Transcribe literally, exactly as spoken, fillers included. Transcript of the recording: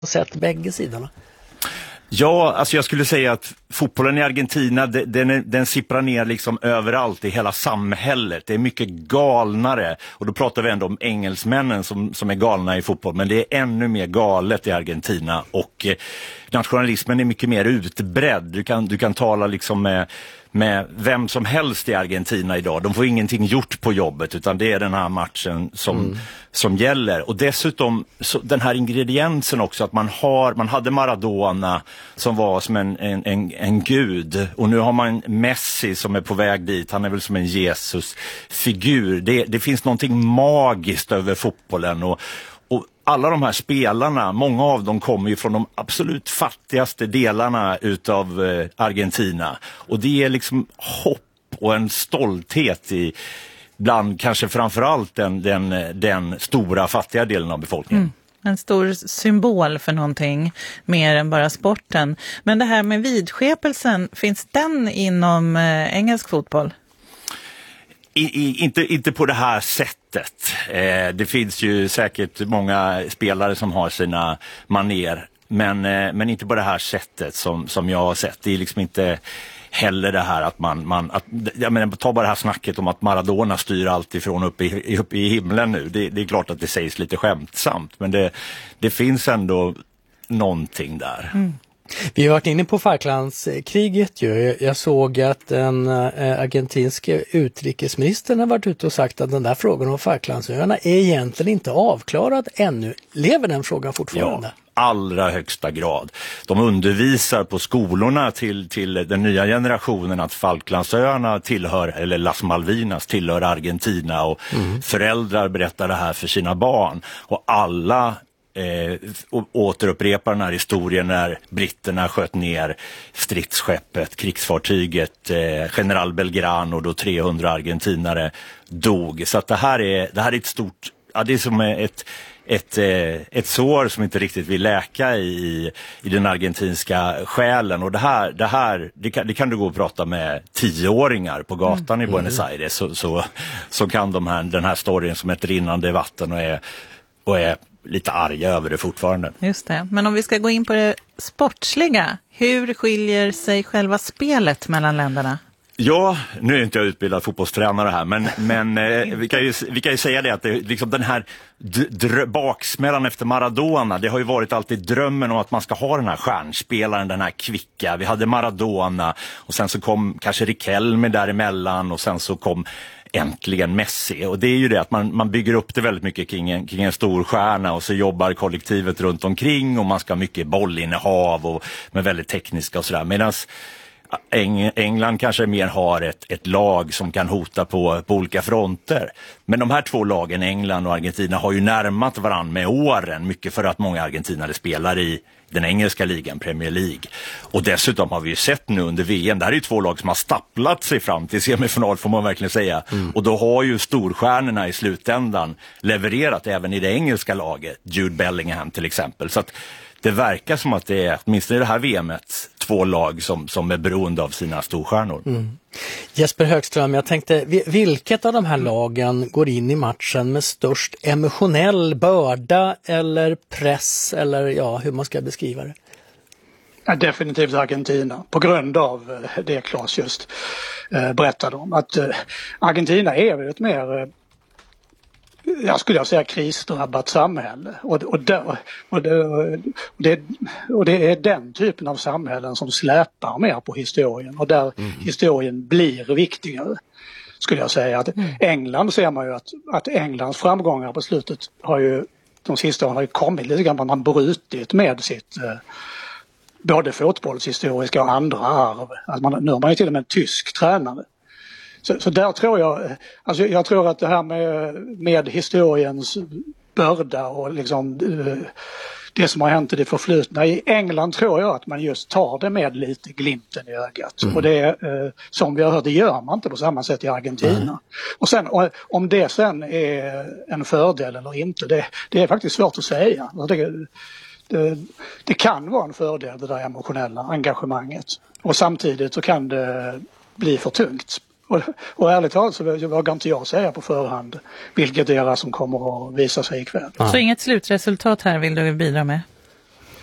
sett bägge sidorna. Ja, alltså jag skulle säga att fotbollen i Argentina, den, är, den sipprar ner liksom överallt i hela samhället. Det är mycket galnare, och då pratar vi ändå om engelsmännen som, som är galna i fotboll, men det är ännu mer galet i Argentina, och eh, nationalismen är mycket mer utbredd. Du kan, du kan tala liksom med, med vem som helst i Argentina idag. De får ingenting gjort på jobbet, utan det är den här matchen som, mm. som gäller. Och dessutom så, den här ingrediensen också, att man har, man hade Maradona som var som en, en, en, en gud, och nu har man Messi som är på väg dit. Han är väl som en Jesus-figur. Det, det finns någonting magiskt över fotbollen, och Och alla de här spelarna, många av dem kommer ju från de absolut fattigaste delarna utav eh, Argentina. Och det är liksom hopp och en stolthet i, bland kanske framförallt den, den, den stora fattiga delen av befolkningen. Mm. En stor symbol för någonting mer än bara sporten. Men det här med vidskepelsen, finns den inom eh, engelsk fotboll? I, i, inte, inte på det här sättet. Eh, det finns ju säkert många spelare som har sina maner, men, eh, men inte på det här sättet som, som jag har sett. Det är liksom inte heller det här att man, man att, jag menar, ta bara det här snacket om att Maradona styr allt ifrån upp i, upp i himlen nu. Det, det är klart att det sägs lite skämtsamt, men det, det finns ändå någonting där. Mm. Vi har varit inne på Falklandskriget ju. Jag såg att den argentinske utrikesministern har varit ute och sagt att den där frågan om Falklandsöarna är egentligen inte avklarad ännu. Lever den frågan fortfarande? Ja, allra högsta grad. De undervisar på skolorna till, till den nya generationen att Falklandsöarna tillhör, eller Las Malvinas tillhör Argentina, och mm. föräldrar berättar det här för sina barn, och alla Eh, återupprepar den här historien när britterna sköt ner stridsskeppet, krigsfartyget eh, General Belgrano, då trehundra argentinare dog. Så att det här är, det här är ett stort, ja, det är som ett, ett, eh, ett sår som inte riktigt vill läka i, i den argentinska själen. Och det här, det här det kan, det kan du gå och prata med tioåringar på gatan mm. i Buenos Aires, så, så, så kan de här, den här storyn som ett rinnande vatten, och är, och är lite arga över det fortfarande. Just det. Men om vi ska gå in på det sportsliga, hur skiljer sig själva spelet mellan länderna? Ja, nu är inte jag utbildad fotbollstränare här, men, men eh, vi, kan ju, vi kan ju säga det att det, liksom den här dr- baksmällan efter Maradona, det har ju varit alltid drömmen om att man ska ha den här stjärnspelaren, den här kvicka. Vi hade Maradona, och sen så kom kanske Riquelme däremellan, och sen så kom äntligen Messi. Och det är ju det att man, man bygger upp det väldigt mycket kring en, kring en stor stjärna, och så jobbar kollektivet runt omkring, och man ska ha mycket bollinnehav och med väldigt tekniska och sådär. Medan Eng- England kanske mer har ett, ett lag som kan hota på, på olika fronter. Men de här två lagen, England och Argentina, har ju närmat varann med åren, mycket för att många argentinare spelar i den engelska ligan, Premier League. Och dessutom har vi ju sett nu under V M, det här är ju två lag som har stapplat sig fram till semifinal, får man verkligen säga. Mm. Och då har ju storstjärnorna i slutändan levererat även i det engelska laget, Jude Bellingham till exempel. Så att det verkar som att det är, åtminstone i det här V M-et, två lag som, som är beroende av sina storstjärnor. Mm. Jesper Högström, jag tänkte, vilket av de här lagen går in i matchen med störst emotionell börda eller press, eller ja, hur man ska beskriva det? Ja, definitivt Argentina, på grund av det Claes just eh, berättade om. Att eh, Argentina är väl ett mer, eh, jag skulle jag säga, krisdrabbat samhälle. Och, och, det, och, det, och, det, och det är den typen av samhällen som släpar mer på historien, och där mm. historien blir viktigare. Skulle jag säga. Att mm. England ser man ju att, att Englands framgångar på slutet har ju, de sista åren har ju kommit lite grann, man har brutit med sitt eh, både fotbollshistoriska och andra arv. Att man, nu har man ju till och med en tysk tränare. Så, så där tror jag, alltså jag tror att det här med, med historiens börda och liksom det som har hänt i det förflutna. I England tror jag att man just tar det med lite glimten i ögat. Mm. Och det är, som vi har hört, det gör man inte på samma sätt i Argentina. Mm. Och sen om det sen är en fördel eller inte, det, det är faktiskt svårt att säga. Det, det, det kan vara en fördel, det där emotionella engagemanget. Och samtidigt så kan det bli för tungt. Och, och ärligt talat så vågar inte jag säga på förhand vilket det är som kommer att visa sig ikväll. Så inget slutresultat här vill du bidra med?